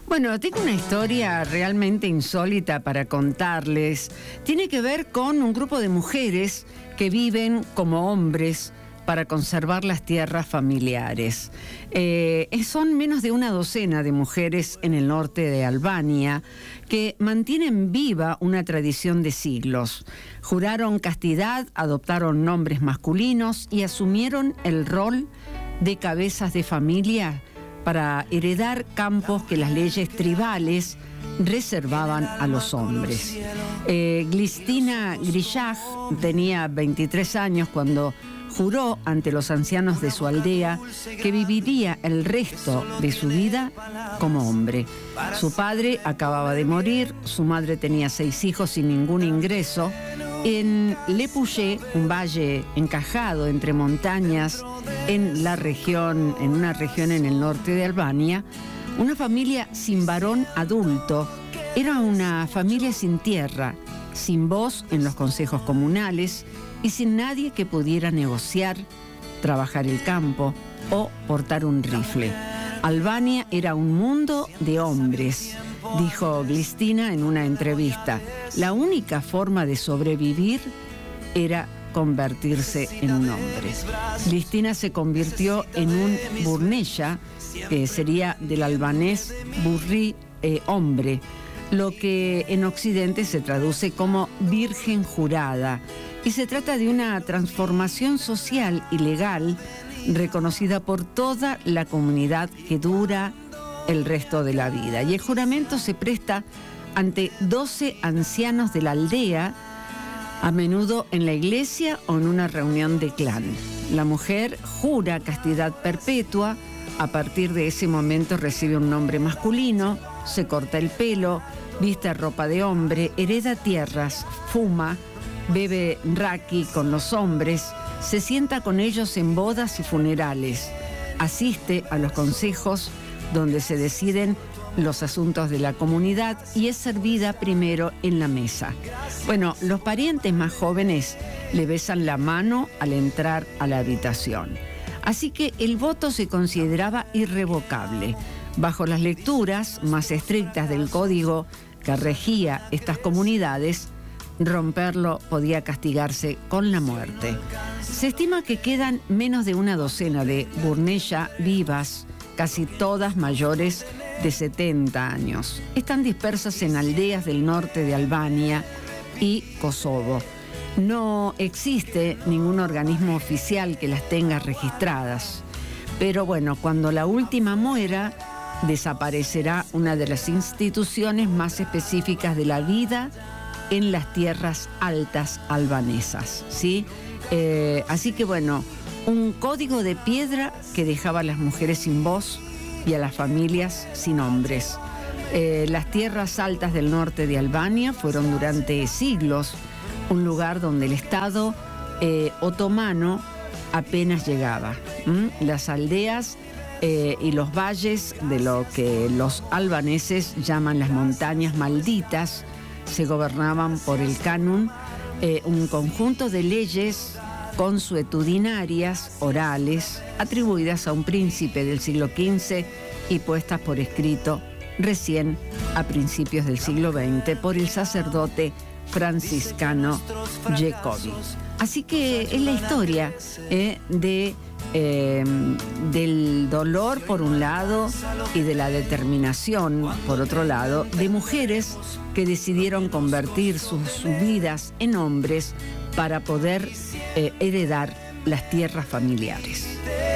Bueno, tengo una historia realmente insólita para contarles. Tiene que ver con un grupo de mujeres que viven como hombres para conservar las tierras familiares. Son menos de una docena de mujeres en el norte de Albania que mantienen viva una tradición de siglos. Juraron castidad, adoptaron nombres masculinos y asumieron el rol de cabezas de familia para heredar campos que las leyes tribales reservaban a los hombres. Glistina Grishaj tenía 23 años cuando juró ante los ancianos de su aldea que viviría el resto de su vida como hombre. Su padre acababa de morir, su madre tenía 6 hijos sin ningún ingreso. En Lepuje, un valle encajado entre montañas en una región en el norte de Albania, una familia sin varón adulto era una familia sin tierra, sin voz en los consejos comunales y sin nadie que pudiera negociar, trabajar el campo o portar un rifle. Albania era un mundo de hombres, dijo Glistina en una entrevista. La única forma de sobrevivir era convertirse en un hombre. Glistina se convirtió en un burneya, que sería del albanés burri, hombre, lo que en Occidente se traduce como virgen jurada. Y se trata de una transformación social y legal reconocida por toda la comunidad que dura el resto de la vida. Y el juramento se presta ante 12 ancianos de la aldea, a menudo en la iglesia o en una reunión de clan. La mujer jura castidad perpetua, a partir de ese momento recibe un nombre masculino, se corta el pelo, viste ropa de hombre, hereda tierras, fuma, bebe raki con los hombres, se sienta con ellos en bodas y funerales, asiste a los consejos donde se deciden los asuntos de la comunidad y es servida primero en la mesa. Bueno, los parientes más jóvenes le besan la mano al entrar a la habitación. Así que el voto se consideraba irrevocable. Bajo las lecturas más estrictas del código que regía estas comunidades, romperlo podía castigarse con la muerte. Se estima que quedan menos de una docena de burneya vivas, casi todas mayores de 70 años. Están dispersas en aldeas del norte de Albania y Kosovo. No existe ningún organismo oficial que las tenga registradas. Pero bueno, cuando la última muera, desaparecerá una de las instituciones más específicas de la vida en las tierras altas albanesas, ¿sí? Así que bueno, un código de piedra que dejaba a las mujeres sin voz y a las familias sin hombres. Las tierras altas del norte de Albania fueron durante siglos un lugar donde el Estado otomano apenas llegaba. Las aldeas y los valles de lo que los albaneses llaman las montañas malditas se gobernaban por el Kanun, un conjunto de leyes consuetudinarias, orales, atribuidas a un príncipe del siglo XV y puestas por escrito recién a principios del siglo XX por el sacerdote franciscano Jacobi. Así que es la historia del dolor por un lado y de la determinación por otro lado de mujeres que decidieron convertir sus vidas en hombres para poder heredar las tierras familiares.